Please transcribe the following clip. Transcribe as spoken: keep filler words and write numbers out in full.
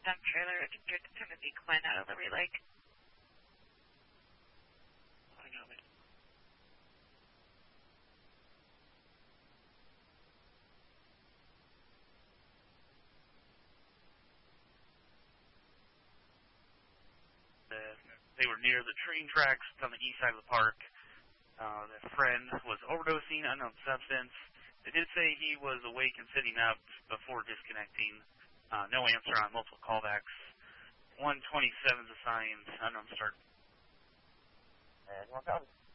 dump trailer to get Timothy Quinn out of Liberty Lake. They were near the train tracks on the east side of the park. Uh, their friend was overdosing, unknown substance. They did say he was awake and sitting up before disconnecting. Uh, no answer on multiple callbacks. one twenty-seven is assigned, unknown start. And one copy.